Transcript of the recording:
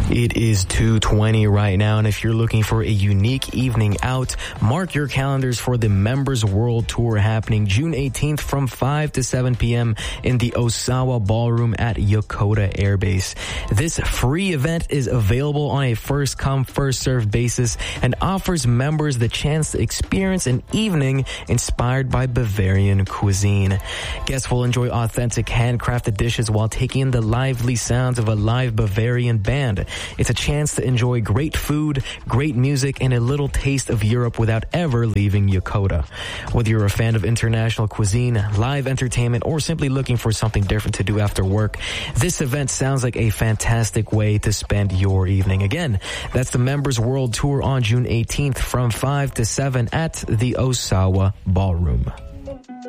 It is 2:20 right now, and if you're looking for a unique evening out, mark your calendars for the Members World Tour happening June 18th from 5 to 7 p.m. in the Osawa Ballroom at Yokota Air Base. This free event is available on a first-come, first-served basis and offers members the chance to experience an evening inspired by Bavarian cuisine. Guests will enjoy authentic handcrafted dishes while taking in the lively sounds of a live Bavarian band. It's a chance to enjoy great food, great music, and a little taste of Europe without ever leaving Yokota. Whether you're a fan of international cuisine, live entertainment, or simply looking for something different to do after work, this event sounds like a fantastic way to spend your evening. Again, that's the Members World Tour on June 18th from 5 to 7 at the Osawa Ballroom.